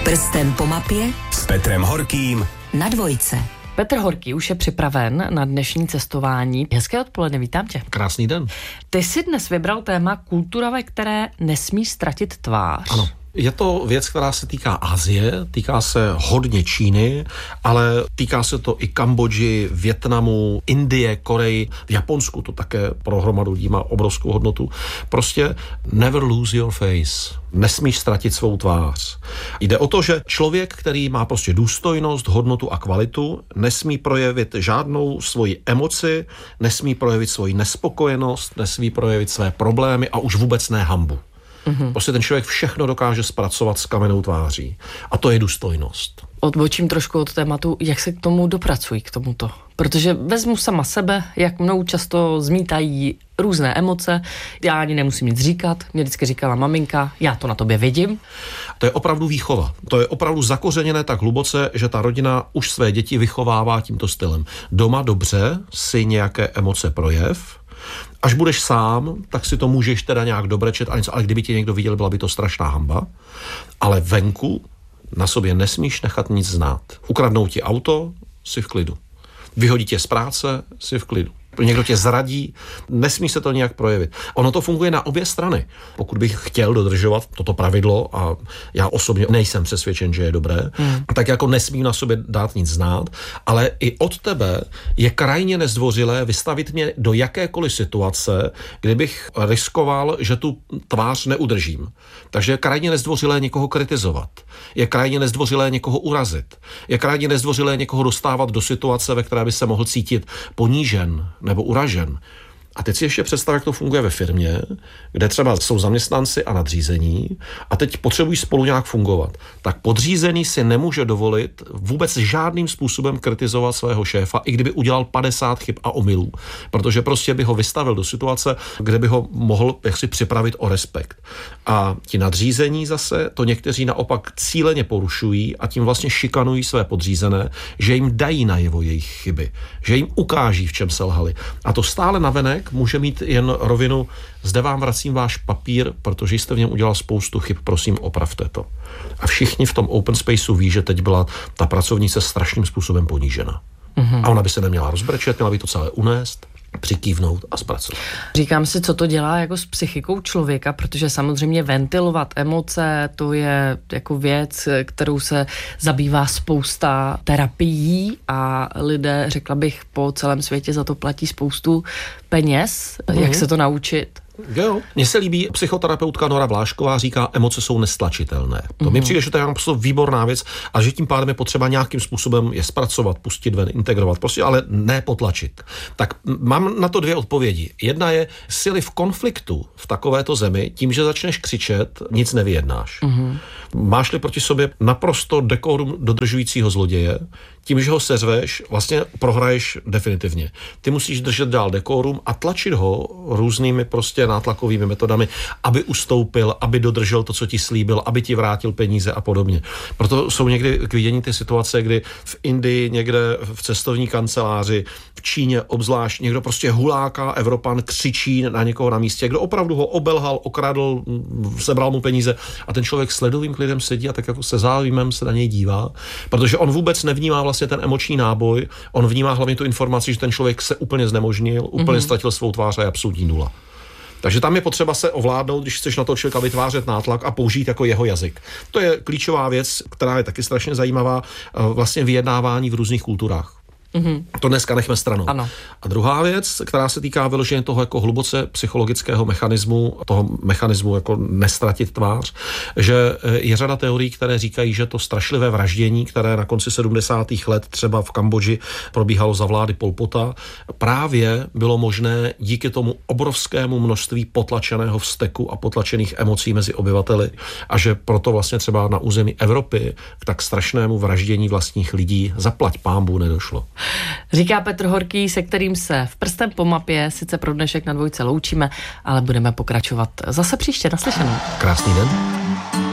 Prstem po mapě s Petrem Horkým na Dvojce. Petr Horký už je připraven na dnešní cestování. Hezké odpoledne, vítám tě. Krásný den. Ty jsi dnes vybral téma kultura, ve které nesmí ztratit tvář. Ano. Je to věc, která se týká Asie, týká se hodně Číny, ale týká se to i Kambodži, Vietnamu, Indie, Koreji, v Japonsku to také pro hromadu lidí má obrovskou hodnotu. Prostě never lose your face. Nesmíš ztratit svou tvář. Jde o to, že člověk, který má prostě důstojnost, hodnotu a kvalitu, nesmí projevit žádnou svoji emoci, nesmí projevit svoji nespokojenost, nesmí projevit své problémy a už vůbec ne hanbu. Prostě ten člověk všechno dokáže zpracovat s kamennou tváří. A to je důstojnost. Odbočím trošku od tématu, jak se k tomu dopracují, k tomuto. Protože vezmu sama sebe, jak mnou často zmítají různé emoce. Já ani nemusím nic říkat. Mě vždycky říkala maminka, já to na tobě vidím. To je opravdu výchova. To je opravdu zakořeněné tak hluboce, že ta rodina už své děti vychovává tímto stylem. Doma dobře si nějaké emoce projev. Až budeš sám, tak si to můžeš teda nějak dobrečet, ale kdyby tě někdo viděl, byla by to strašná hanba. Ale venku na sobě nesmíš nechat nic znát. Ukradnou ti auto, si v klidu. Vyhodí tě z práce, si v klidu. Někdo tě zradí, nesmí se to nějak projevit. Ono to funguje na obě strany. Pokud bych chtěl dodržovat toto pravidlo, a já osobně nejsem přesvědčen, že je dobré, tak jako nesmím na sobě dát nic znát, ale i od tebe je krajně nezdvořilé vystavit mě do jakékoliv situace, kdybych riskoval, že tu tvář neudržím. Takže je krajně nezdvořilé někoho kritizovat. Je krajně nezdvořilé někoho urazit. Je krajně nezdvořilé někoho dostávat do situace, ve které by se mohl cítit ponížen nebo uražen. A teď si ještě představ, jak to funguje ve firmě, kde třeba jsou zaměstnanci a nadřízení a teď potřebují spolu nějak fungovat. Tak podřízený si nemůže dovolit vůbec žádným způsobem kritizovat svého šéfa, i kdyby udělal 50 chyb a omylů, protože prostě by ho vystavil do situace, kde by ho mohl jaksi připravit o respekt. A ti nadřízení zase to někteří naopak cíleně porušují a tím vlastně šikanují své podřízené, že jim dají najevo jejich chyby, že jim ukáží, v čem selhali. A to stále navenek může mít jen rovinu, zde vám vracím váš papír, protože jste v něm udělal spoustu chyb, prosím, opravte to. A všichni v tom open spaceu ví, že teď byla ta pracovnice strašným způsobem ponížena. A ona by se neměla rozbrečet, měla by to celé unést, přikývnout a zpracovat. Říkám si, co to dělá jako s psychikou člověka, protože samozřejmě ventilovat emoce, to je jako věc, kterou se zabývá spousta terapií a lidé, řekla bych, po celém světě za to platí spoustu peněz. Jak se to naučit? Jo. Mně se líbí psychoterapeutka Nora Vlášková, říká, emoce jsou nestlačitelné. To mi přijde, že to je prostě výborná věc a že tím pádem je potřeba nějakým způsobem je zpracovat, pustit ven, integrovat, prostě, ale ne potlačit. Tak mám na to dvě odpovědi. Jedna je, síly v konfliktu v takovéto zemi, tím, že začneš křičet, nic nevyjednáš. Máš-li proti sobě naprosto dekorum dodržujícího zloděje, tím, že ho seřveš, vlastně prohraješ definitivně. Ty musíš držet dál dekorum a tlačit ho různými prostě nátlakovými metodami, aby ustoupil, aby dodržel to, co ti slíbil, aby ti vrátil peníze a podobně. Proto jsou někdy k vidění ty situace, kdy v Indii, někde v cestovní kanceláři, v Číně obzvlášť, někdo prostě huláká, Evropan, křičí na někoho na místě, kdo opravdu ho obelhal, okradl, sebral mu peníze a ten člověk s ledovým klidem sedí a tak jako se zájmem se na něj dívá, protože on vůbec nevnímá vlastně ten emoční náboj, on vnímá hlavně tu informaci, že ten člověk se úplně znemožnil, úplně ztratil svou tvář a je absolutní nula. Takže tam je potřeba se ovládnout, když chceš na toho člověka vytvářet nátlak a použít jako jeho jazyk. To je klíčová věc, která je taky strašně zajímavá, vlastně vyjednávání v různých kulturách. To dneska nechme stranou. Ano. A druhá věc, která se týká vyloženě toho jako hluboce psychologického mechanismu, toho mechanismu jako nestratit tvář, že je řada teorií, které říkají, že to strašlivé vraždění, které na konci 70. let třeba v Kambodži probíhalo za vlády Pol Pota, právě bylo možné díky tomu obrovskému množství potlačeného vzteku a potlačených emocí mezi obyvateli a že proto vlastně třeba na území Evropy k tak strašnému vraždění vlastních lidí zaplať pánbůh nedošlo. Říká Petr Horký, se kterým se v Prstem po mapě sice pro dnešek na Dvojce loučíme, ale budeme pokračovat zase příště. Naslyšenou. Krásný den.